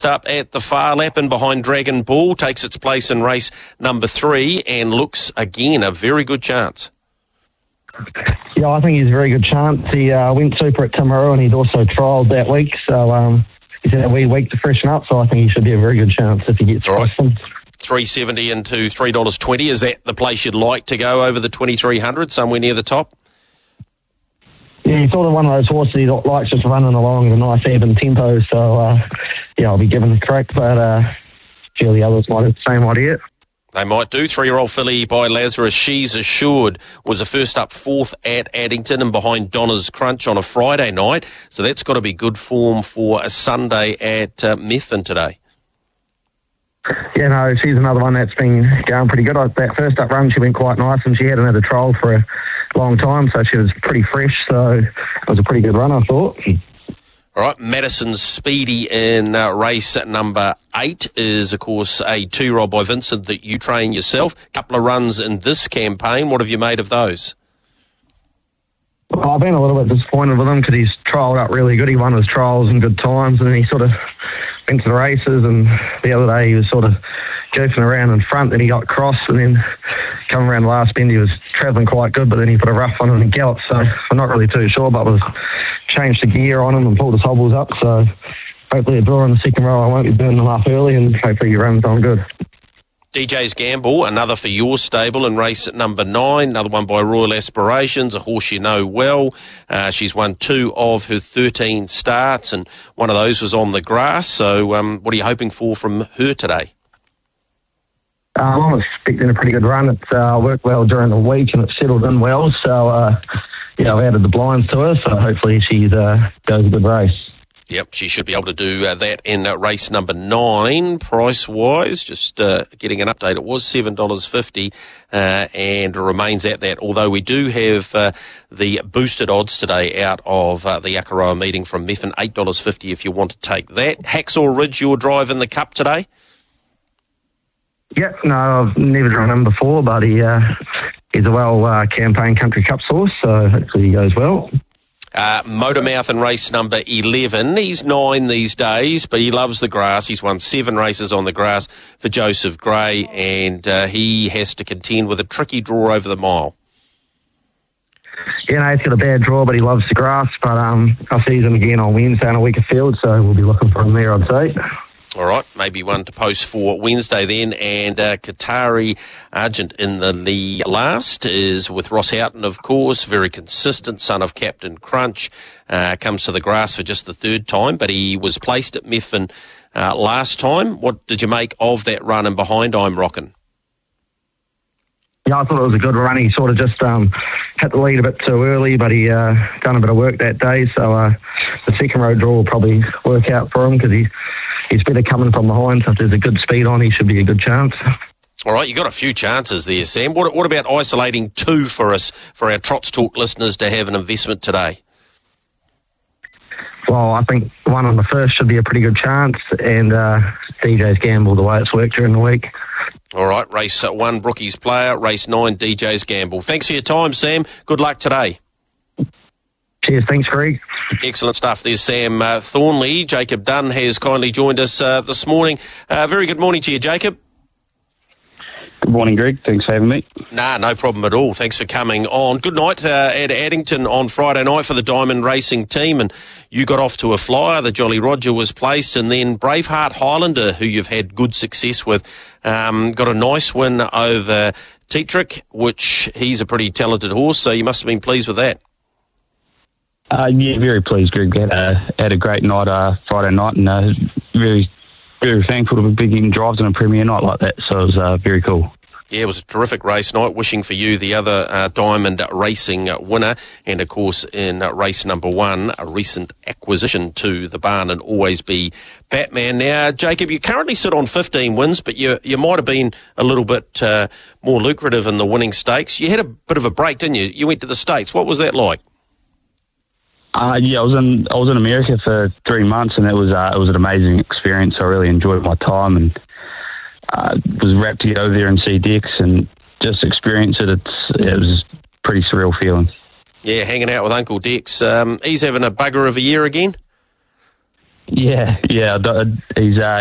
Up at the far lap and behind Dragon Ball, takes its place in race number 3 and looks again a very good chance. Yeah, I think he's a very good chance. He went super at Timaru and he'd also trialled that week, so he's had a wee week to freshen up, so I think he should be a very good chance if he gets across them. $3.70 into $3.20, is that the place you'd like to go over the 2300, somewhere near the top? Yeah, he's sort of one of those horses he likes just running along at a nice even tempo, so yeah, I'll be giving the correct, but a few of the others might have the same idea. They might do. 3-year-old filly by Lazarus, She's Assured, was the first up 4th at Addington and behind Donna's Crunch on a Friday night, so that's got to be good form for a Sunday at Methven today. Yeah, no, she's another one that's been going pretty good. That first up run, she went quite nice, and she hadn't had a trial for a long time, so she was pretty fresh, so it was a pretty good run, I thought. All right, Madison's Speedy in race number 8 is, of course, a 2-year-old by Vincent that you train yourself. Couple of runs in this campaign. What have you made of those? Well, I've been a little bit disappointed with him because he's trialled up really good. He won his trials in good times, and then he sort of went to the races, and the other day he was sort of goofing around in front, then he got crossed, and then coming around the last bend he was travelling quite good, but then he put a rough on him and galloped, so I'm not really too sure, but we've changed the gear on him and pulled his hobbles up, so hopefully a draw in the second row, I won't be burning him up early, and hopefully he runs on good. DJ's Gamble, another for your stable in race number 9, another one by Royal Aspirations, a horse you know well. She's won 2 of her 13 starts, and one of those was on the grass, so what are you hoping for from her today? I'm expecting a pretty good run. It's worked well during the week and it's settled in well. So, yeah, I've added the blinds to her, so hopefully she goes a good race. Yep, she should be able to do that in race number 9. Price-wise, just getting an update, it was $7.50 and remains at that, although we do have the boosted odds today out of the Akaroa meeting from Methven, $8.50 if you want to take that. Hacksaw Ridge, your drive in the Cup today? Yep, no, I've never run him before, but he's a well-campaigned Country Cup horse, so hopefully he goes well. Motormouth in race number 11. He's 9 these days, but he loves the grass. He's won 7 races on the grass for Joseph Gray, and he has to contend with a tricky draw over the mile. Yeah, no, he's got a bad draw, but he loves the grass, but I'll see him again on Wednesday in a weaker field, so we'll be looking for him there, I'd say. All right, maybe one to post for Wednesday then. And Qatari Argent in the last is with Ross Houghton, of course, very consistent, son of Captain Crunch. Comes to the grass for just the 3rd time, but he was placed at Methven last time. What did you make of that run and behind I'm Rockin'? Yeah, I thought it was a good run. He sort of just hit the lead a bit too early, but he done a bit of work that day, so the second row draw will probably work out for him because he's better coming from behind, so if there's a good speed on, he should be a good chance. All right, you got a few chances there, Sam. What about isolating 2 for us, for our Trots Talk listeners to have an investment today? Well, I think one on the first should be a pretty good chance, and DJ's Gamble, the way it's worked during the week. All right, race 1, Brookie's Player, race 9, DJ's Gamble. Thanks for your time, Sam. Good luck today. Cheers, thanks, Greg. Excellent stuff. There's Sam Thornley. Jacob Dunn has kindly joined us this morning. Very good morning to you, Jacob. Good morning, Greg. Thanks for having me. Nah, no problem at all. Thanks for coming on. Good night at Addington on Friday night for the Diamond Racing team, and you got off to a flyer. The Jolly Roger was placed, and then Braveheart Highlander, who you've had good success with, got a nice win over Tetrick, which he's a pretty talented horse, so you must have been pleased with that. Yeah, very pleased, Greg. Had a great night Friday night, and very, very thankful to be getting drives on a premier night like that, so it was very cool. Yeah, it was a terrific race night. Wishing for you the other Diamond Racing winner, and of course in race number 1, a recent acquisition to the barn, and Always Be Batman. Now, Jacob, you currently sit on 15 wins, but you might have been a little bit more lucrative in the winning stakes. You had a bit of a break, didn't you? You went to the States. What was that like? Yeah, I was in America for 3 months, and it was an amazing experience. I really enjoyed my time, and was wrapped to go there and see Dex and just experience it. It was a pretty surreal feeling. Yeah, hanging out with Uncle Dex. He's having a bugger of a year again. Yeah. He's